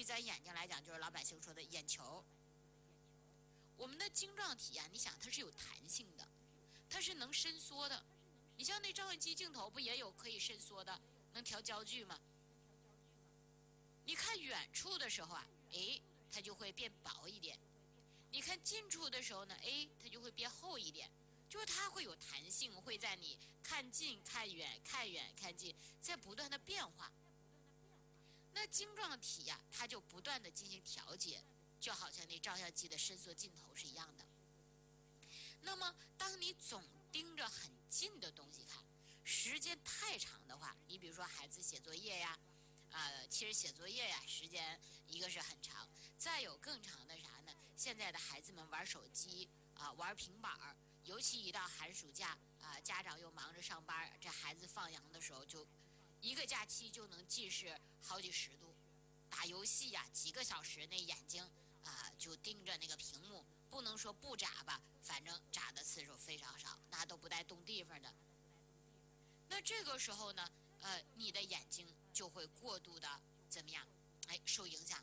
咱眼睛来讲，就是老百姓说的眼球。我们的晶状体啊，你想它是有弹性的，它是能伸缩的。你像那照相机镜头不也有可以伸缩的，能调焦距吗？你看远处的时候啊，哎，它就会变薄一点；你看近处的时候呢，哎，它就会变厚一点。就是它会有弹性，会在你看近、看远、看远、看近，在不断的变化。那晶状体呀、它就不断的进行调节，就好像那照相机的伸缩镜头是一样的。那么，当你总盯着很近的东西看，时间太长的话，你比如说孩子写作业呀，其实写作业呀，时间一个是很长，再有更长的啥呢？现在的孩子们玩手机玩平板儿，尤其一到寒暑假家长又忙着上班，这孩子放羊的时候就一个假期就能近视好几十度，打游戏呀几个小时，那眼睛就盯着那个屏幕，不能说不眨吧，反正眨的次数非常少，那都不带动地方的。那这个时候呢，你的眼睛就会过度的怎么样？受影响。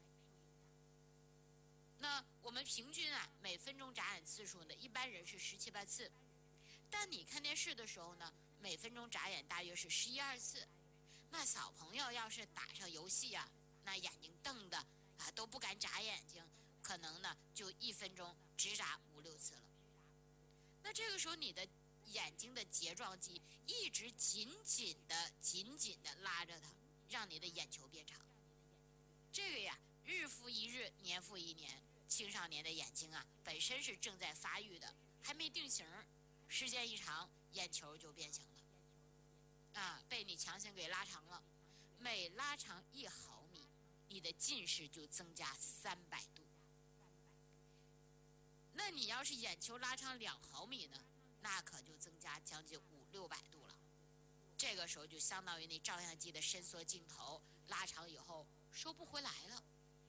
那我们平均每分钟眨眼次数呢，一般人是17、18次，但你看电视的时候呢，每分钟眨眼大约是11、12次。那小朋友要是打上游戏那眼睛瞪的都不敢眨眼睛，可能呢就1分钟只眨5、6次了。那这个时候你的眼睛的睫状肌一直紧紧的拉着它，让你的眼球变长。这个呀，日复一日，年复一年，青少年的眼睛本身是正在发育的，还没定型，时间一长，眼球就变形了，被你强行给拉长了。每拉长1毫米，你的近视就增加300度。那你要是眼球拉长2毫米呢，那可就增加将近500、600度了。这个时候就相当于那照相机的伸缩镜头拉长以后收不回来了。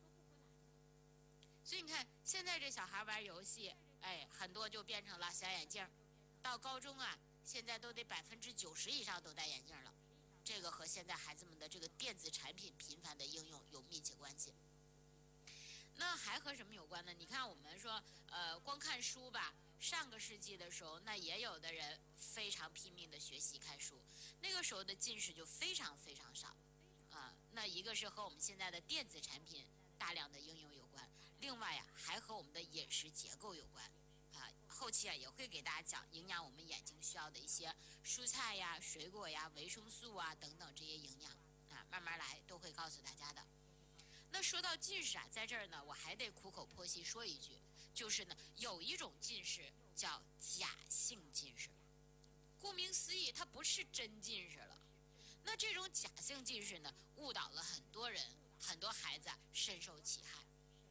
所以你看，现在这小孩玩游戏，很多就变成了小眼镜。到高中现在都得90%以上都戴眼镜了。这个和现在孩子们的这个电子产品频繁的应用有密切关系。那还和什么有关呢？你看我们说光看书吧，上个世纪的时候，那也有的人非常拼命的学习看书，那个时候的近视就非常非常少那一个是和我们现在的电子产品大量的应用有关，另外还和我们的饮食结构有关后期也会给大家讲营养我们眼睛需要的一些蔬菜呀、水果呀、维生素等等这些营养慢慢来都会告诉大家的。那说到近视在这儿呢，我还得苦口婆心说一句，就是呢，有一种近视叫假性近视，顾名思义，它不是真近视了。那这种假性近视呢，误导了很多人，很多孩子深受其害。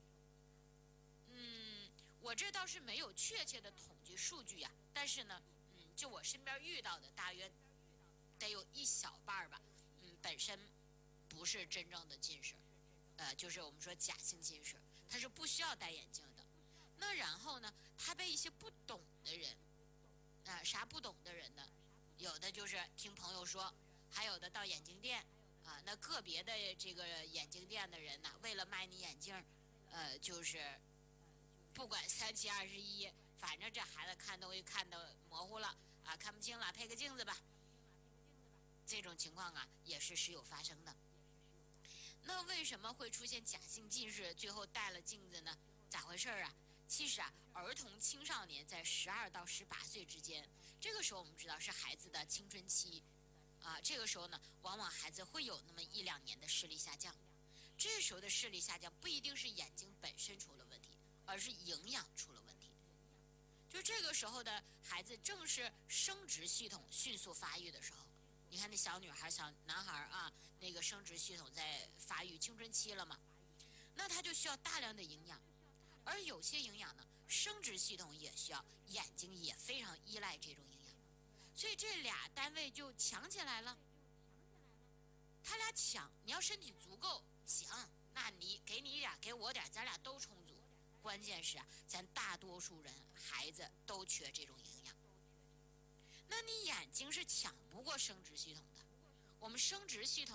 我这倒是没有确切的统计数据但是呢，就我身边遇到的，大约得有一小半吧，本身不是真正的近视，就是我们说假性近视，他是不需要戴眼镜的。那然后呢，他被一些不懂的人，啥不懂的人呢？有的就是听朋友说，还有的到眼镜店那个别的这个眼镜店的人呢，为了卖你眼镜，就是不管37、21，反正这孩子看东西看得模糊了看不清了，配个镜子吧。这种情况也是时有发生的。那为什么会出现假性近视，最后戴了镜子呢？咋回事其实儿童青少年在12到18岁之间，这个时候我们知道是孩子的青春期这个时候呢，往往孩子会有那么1、2年的视力下降。这时候的视力下降不一定是眼睛本身出了问题，而是营养出了问题。就这个时候的孩子正是生殖系统迅速发育的时候。你看那小女孩、小男孩那个生殖系统在发育，青春期了嘛，那他就需要大量的营养，而有些营养呢，生殖系统也需要，眼睛也非常依赖这种营养，所以这俩单位就抢起来了。他俩抢，你要身体足够行，那你给你点，给我点，咱俩都充足。关键是咱大多数人孩子都缺这种营养。那你眼睛是抢不过生殖系统的，我们生殖系统